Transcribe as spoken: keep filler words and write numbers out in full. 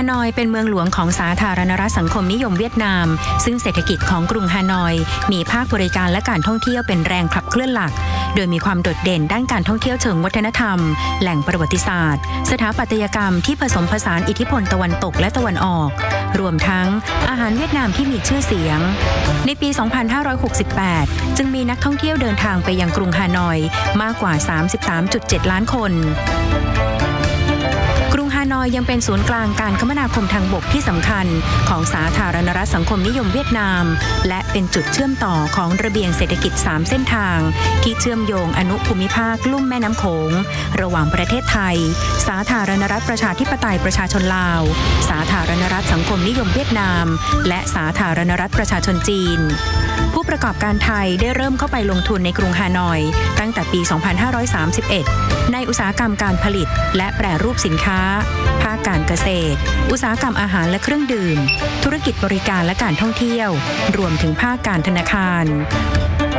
านอยเป็นเมืองหลวงของสาธารณรัฐสังคมนิยมเวียดนามซึ่งเศรษฐกิจของกรุงฮานอยมีภาคบริการและการท่องเที่ยวเป็นแรงขับเคลื่อนหลักโดยมีความโดดเด่นด้านการท่องเที่ยวเชิงวัฒนธรรมแหล่งประวัติศาสตร์สถาปัตยกรรมที่ผสมผสานอิทธิพลตะวันตกและตะวันออกรวมทั้งอาหารเวียดนามที่มีชื่อเสียงในปี สองพันห้าร้อยหกสิบแปด จึงมีนักท่องเที่ยวเดินทางไปยังกรุงฮานอยมากกว่า สามสิบสามจุดเจ็ด ล้านคนกรุงฮานอยยังเป็นศูนย์กลางการคมนาคมทางบกที่สำคัญของสาธารณรัฐสังคมนิยมเวียดนามและเป็นจุดเชื่อมต่อของระเบียงเศรษฐกิจสามเส้นทางที่เชื่อมโยงอนุภูมิภาคลุ่มแม่น้ำโขงระหว่างประเทศไทยสาธารณรัฐประชาธิปไตยประชาชนลาวสาธารณรัฐสังคมนิยมเวียดนามและสาธารณรัฐประชาชนจีนผู้ประกอบการไทยได้เริ่มเข้าไปลงทุนในกรุงฮานอยตั้งแต่ปี สองพันห้าร้อยสามสิบเอ็ด ในอุตสาหกรรมการผลิตและแปรรูปสินค้าภาคการเกษตรอุตสาหกรรมอาหารและเครื่องดื่มธุรกิจบริการและการท่องเที่ยวรวมถึงภาคการธนาคาร